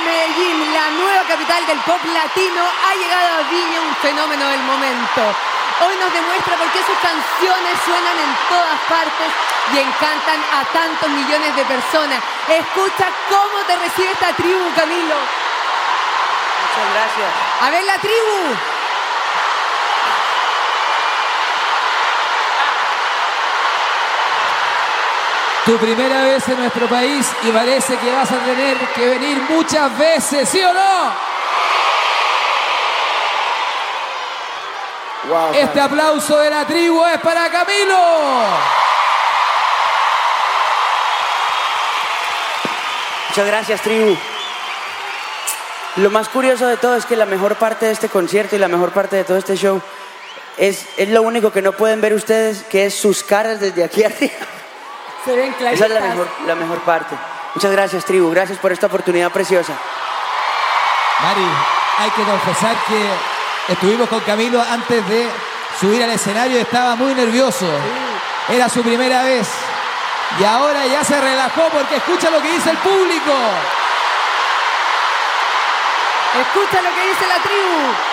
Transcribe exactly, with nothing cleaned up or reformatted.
Medellín, la nueva capital del pop latino, ha llegado a Viña un fenómeno del momento. Hoy nos demuestra por qué sus canciones suenan en todas partes y encantan a tantos millones de personas. Escucha cómo te recibe esta tribu, Camilo. Muchas gracias. A ver la tribu. Tu primera vez en nuestro país y parece que vas a tener que venir muchas veces, ¿sí o no? Wow, este man. Aplauso de la tribu es para Camilo. Muchas gracias, tribu. Lo más curioso de todo es que la mejor parte de este concierto y la mejor parte de todo este show es, es lo único que no pueden ver ustedes, que es sus caras desde aquí arriba. Se ven claritas. Esa es la mejor, la mejor parte. Muchas gracias, tribu. Gracias por esta oportunidad preciosa. Mari, hay que confesar que estuvimos con Camilo antes de subir al escenario y estaba muy nervioso. Sí. Era su primera vez. Y ahora ya se relajó porque escucha lo que dice el público. Escucha lo que dice la tribu.